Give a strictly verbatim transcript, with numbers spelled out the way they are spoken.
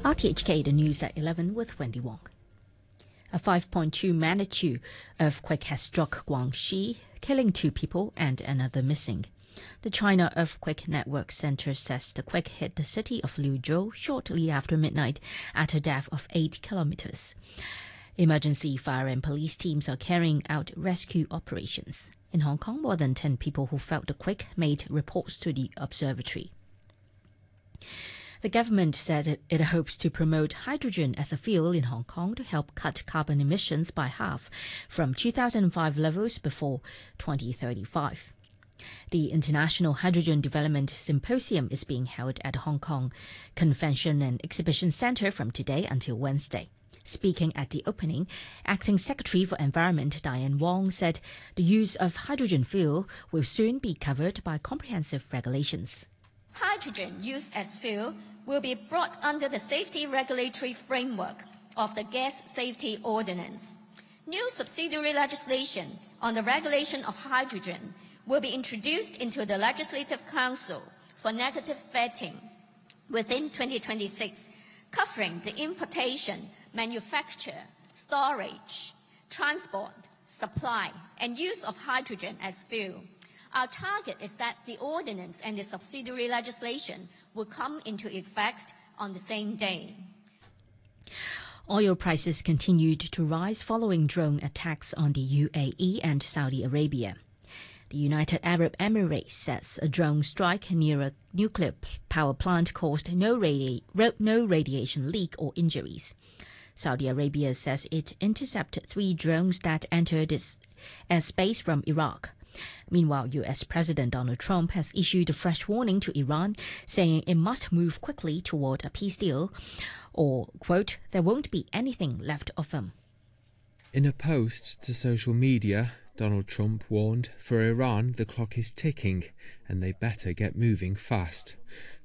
R T H K, the news at eleven with Wendy Wong. A five point two magnitude earthquake has struck Guangxi, killing two people and another missing. The China Earthquake Network Center says the quake hit the city of Liuzhou shortly after midnight at a depth of eight kilometers. Emergency fire and police teams are carrying out rescue operations. In Hong Kong, more than ten people who felt the quake made reports to the observatory. The government said it, it hopes to promote hydrogen as a fuel in Hong Kong to help cut carbon emissions by half from two thousand five levels before twenty thirty-five. The International Hydrogen Development Symposium is being held at the Hong Kong Convention and Exhibition Centre from today until Wednesday. Speaking at the opening, Acting Secretary for Environment Diane Wong said the use of hydrogen fuel will soon be covered by comprehensive regulations. Hydrogen used as fuel will be brought under the safety regulatory framework of the Gas Safety Ordinance. New subsidiary legislation on the regulation of hydrogen will be introduced into the Legislative Council for negative vetting within twenty twenty-six, covering the importation, manufacture, storage, transport, supply, and use of hydrogen as fuel. Our target is that the ordinance and the subsidiary legislation will come into effect on the same day. Oil prices continued to rise following drone attacks on the U A E and Saudi Arabia. The United Arab Emirates says a drone strike near a nuclear power plant caused no, radi no radiation leak or injuries. Saudi Arabia says it intercepted three drones that entered its airspace from Iraq. Meanwhile, U S President Donald Trump has issued a fresh warning to Iran, saying it must move quickly toward a peace deal, or, quote, there won't be anything left of them. In a post to social media, Donald Trump warned, for Iran, the clock is ticking, and they better get moving fast.